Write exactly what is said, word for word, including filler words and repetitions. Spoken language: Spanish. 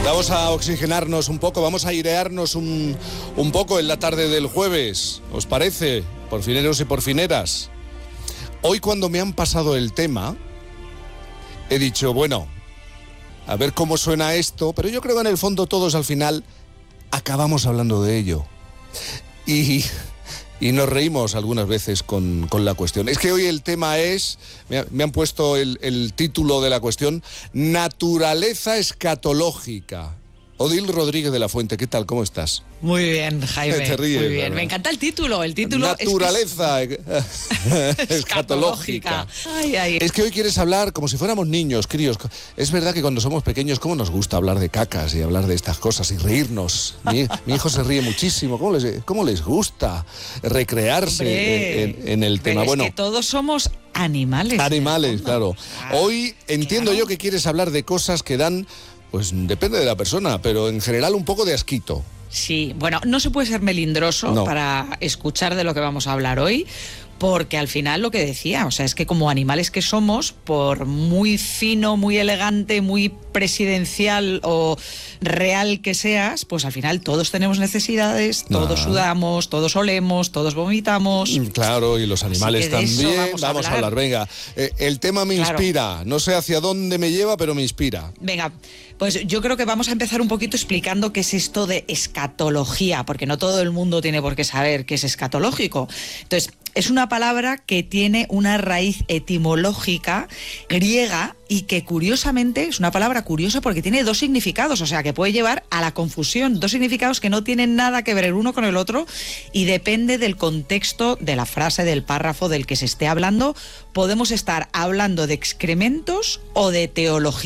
Vamos a oxigenarnos un poco, vamos a airearnos un, un poco en la tarde del jueves, ¿os parece? Porfineros y porfineras. Hoy, cuando me han pasado el tema, he dicho, bueno, a ver cómo suena esto, pero yo creo que en el fondo todos al final acabamos hablando de ello. Y, y nos reímos algunas veces con, con la cuestión. Es que hoy el tema es, me, ha, me han puesto el, el título de la cuestión, naturaleza escatológica. Odil Rodríguez de la Fuente, ¿qué tal? ¿Cómo estás? Muy bien, Jaime. Te ríes, muy bien. ¿verdad? Me encanta el título. El título Naturaleza es que es... escatológica. Ay, ay. Es que hoy quieres hablar como si fuéramos niños, críos. Es verdad que cuando somos pequeños, ¿cómo nos gusta hablar de cacas y hablar de estas cosas y reírnos? Mi, mi hijo se ríe muchísimo. ¿Cómo les, cómo les gusta recrearse Hombre, en, en el tema? Pero es Bueno, que todos somos animales. animales, claro. Hoy entiendo claro. yo que quieres hablar de cosas que dan, pues depende de la persona, pero en general un poco de asquito. Sí, bueno, no se puede ser melindroso No. para escuchar de lo que vamos a hablar hoy, porque al final lo que decía, o sea, es que como animales que somos, por muy fino, muy elegante, muy presidencial o real que seas, pues al final todos tenemos necesidades, No. todos sudamos, todos olemos, todos vomitamos. Claro, y los animales Así que de eso también. vamos a Vamos a hablar. hablar, venga. Eh, el tema me Claro. inspira. No sé hacia dónde me lleva, pero me inspira. Venga, pues yo creo que vamos a empezar un poquito explicando qué es esto de escatología, porque no todo el mundo tiene por qué saber qué es escatológico. Entonces, es una palabra que tiene una raíz etimológica griega y que curiosamente es una palabra curiosa porque tiene dos significados, o sea que puede llevar a la confusión, dos significados que no tienen nada que ver el uno con el otro y depende del contexto de la frase, del párrafo del que se esté hablando, podemos estar hablando de excrementos o de teología.